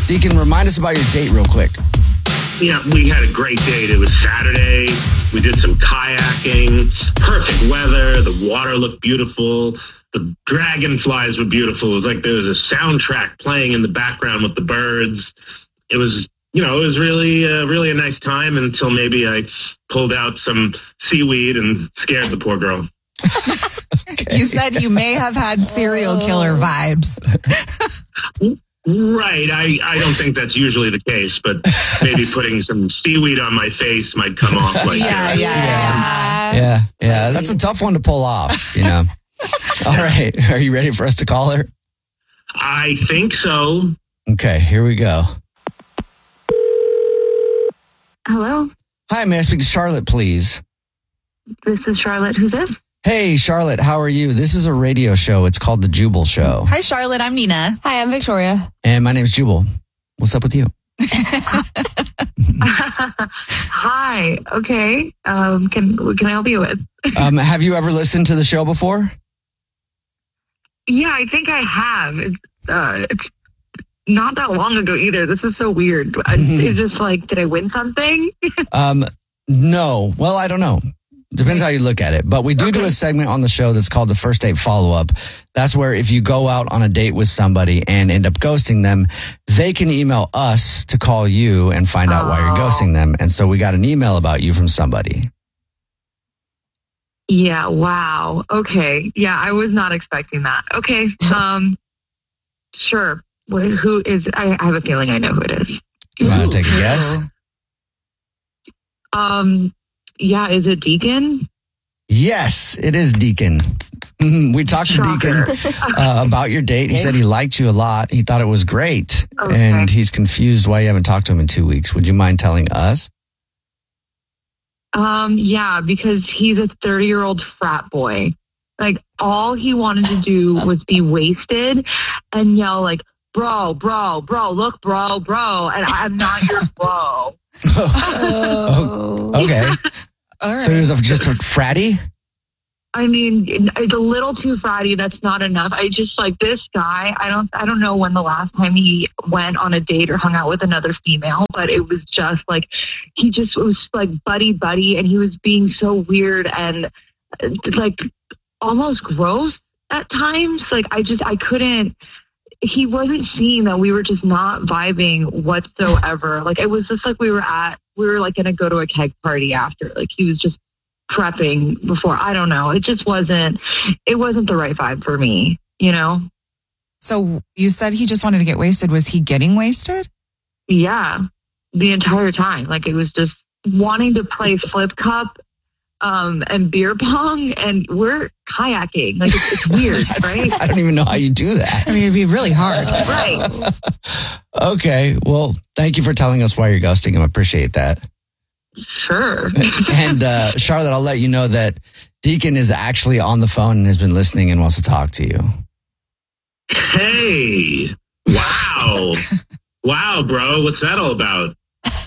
Deacon, remind us about your date real quick. Yeah, we had a great date. It was Saturday. We did some kayaking. Perfect weather. The water looked beautiful. The dragonflies were beautiful. It was like there was a soundtrack playing in the background with the birds. It was, it was really a nice time until maybe I pulled out some seaweed and scared the poor girl. Okay. You said you may have had serial killer vibes. Right. I don't think that's usually the case, but maybe putting some seaweed on my face might come off like that. Yeah. That's a tough one to pull off, All right. Are you ready for us to call her? I think so. Okay, here we go. Hello? Hi, may I speak to Charlotte, please? This is Charlotte. Who's this? Hey, Charlotte, how are you? This is a radio show. It's called The Jubal Show. Hi, Charlotte. I'm Nina. Hi, I'm Victoria. And my name's Jubal. What's up with you? Hi. Okay. Can I help you with? Have you ever listened to the show before? Yeah, I think I have. It's not that long ago either. This is so weird. Is this like, did I win something? No. Well, I don't know. Depends how you look at it. But we do a segment on the show that's called the First Date Follow-Up. That's where if you go out on a date with somebody and end up ghosting them, they can email us to call you and find out why you're ghosting them. And so we got an email about you from somebody. Yeah. Wow. Okay. Yeah, I was not expecting that. Okay. Sure. Who is? I have a feeling I know who it is. You want to take a guess? Yeah. Is it Deacon? Yes, it is Deacon. We talked to Deacon about your date. He said he liked you a lot. He thought it was great. Okay. And he's confused why you haven't talked to him in 2 weeks. Would you mind telling us? Yeah, because he's a 30-year-old frat boy. Like, all he wanted to do was be wasted and yell like, bro, look, bro. And I'm not your bro. Okay. All right. So he was just a fratty? I mean, it's a little too fratty. That's not enough. I just like this guy. I don't know when the last time he went on a date or hung out with another female, but it was just like, it was like buddy. And he was being so weird and like almost gross at times. Like I couldn't, he wasn't seeing that we were just not vibing whatsoever. Like it was just like we were like going to go to a keg party after. Like he was just prepping before. I don't know. It wasn't the right vibe for me, So you said he just wanted to get wasted. Was he getting wasted? Yeah, the entire time. Like it was just wanting to play flip cup and beer pong, and we're kayaking. Like it's weird, right? I don't even know how you do that. I mean, it'd be really hard. Right. Okay. Well, thank you for telling us why you're ghosting him. I appreciate that. Sure. And Charlotte, I'll let you know that Deacon is actually on the phone and has been listening and wants to talk to you. Hey. Wow. Wow, bro. What's that all about?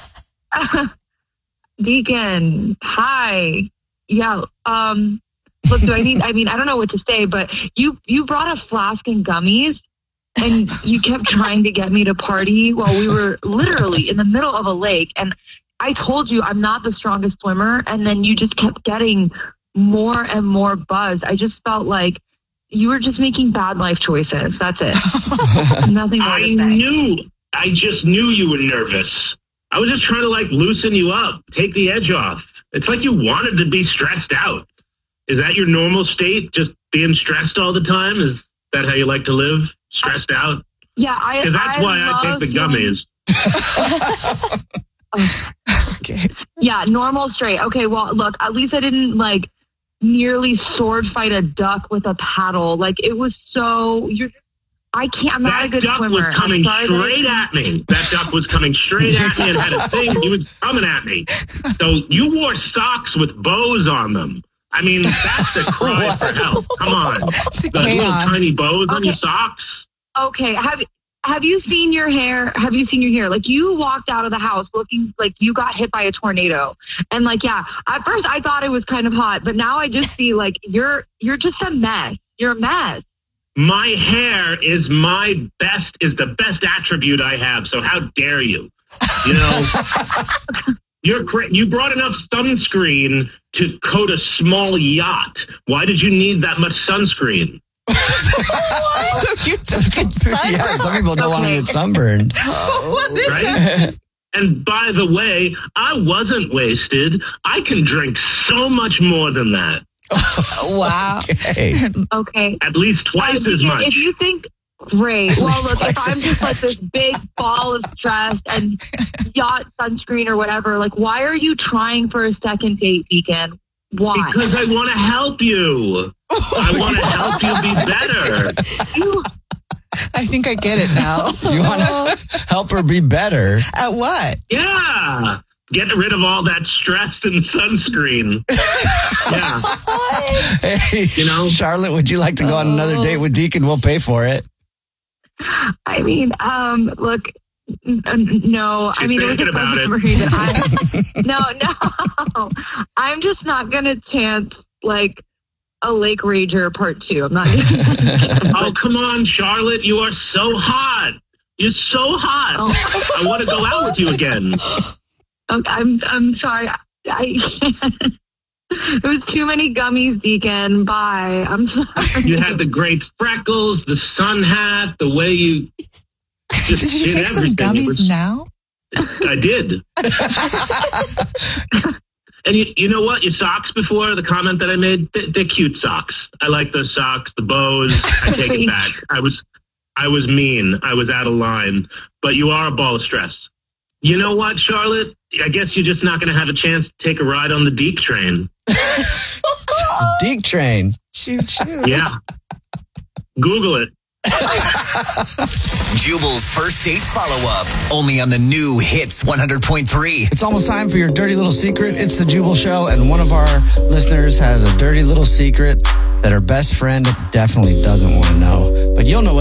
Deacon, hi. Yeah. Look, I don't know what to say, but you brought a flask and gummies and you kept trying to get me to party while we were literally in the middle of a lake. And I told you I'm not the strongest swimmer. And then you just kept getting more and more buzz. I just felt like you were just making bad life choices. That's it. Nothing more to say. I just knew you were nervous. I was just trying to loosen you up, take the edge off. It's like you wanted to be stressed out. Is that your normal state? Just being stressed all the time? Is that how you like to live? Stressed out? Yeah, because that's why I take the gummies. Okay. Yeah, normal straight. Okay, well, look, at least I didn't nearly sword fight a duck with a paddle. Like it was so. I'm not a good swimmer. That duck was coming straight at me. That duck was coming straight at me and had a thing. He was coming at me. So you wore socks with bows on them. I mean, that's the cry for help. Come on. The little tiny bows on your socks. Okay. Have you seen your hair? Have you seen your hair? Like you walked out of the house looking like you got hit by a tornado. And yeah, at first I thought it was kind of hot, but now I just see you're just a mess. You're a mess. My hair is the best attribute I have. So how dare you? You know, you brought enough sunscreen to coat a small yacht. Why did you need that much sunscreen? So you took it Yeah, some people don't want to get sunburned. What is Right? that? And by the way, I wasn't wasted. I can drink so much more than that. Wow. Okay. Okay. At least twice as much. If you think, great. At Well, least look, if twice I'm as just like this big ball of stress and yacht sunscreen or whatever, like, why are you trying for a second date, Deacon? Why? Because I want to help you. I want to help you be better. You, I think I get it now. You want to help her be better? At what? Yeah. Get rid of all that stress and sunscreen. Yeah. Hey, You know? Charlotte, would you like to go on another date with Deacon? We'll pay for it. I mean, look, no. I mean, it was thinking a about pleasant it. memory that no. I'm just not going to chance, like, a Lake Rager part 2. I'm not going to. Oh, come on, Charlotte. You are so hot. You're so hot. Oh. I want to go out with you again. I'm sorry. It was too many gummies, Deacon. Bye. I'm sorry. You had the great freckles, the sun hat, the way you just Did you did take some everything. It gummies was- now? I did. And you know what? Your socks before, the comment that I made, they're cute socks. I like those socks, the bows. I take it back. I was mean. I was out of line. But you are a ball of stress. You know what, Charlotte? I guess you're just not going to have a chance to take a ride on the Deke train. Deke train. Choo choo. Yeah. Google it. Jubal's first date follow-up, only on the new Hits 100.3. It's almost time for your dirty little secret. It's the Jubal Show, and one of our listeners has a dirty little secret that her best friend definitely doesn't want to know. But you'll know what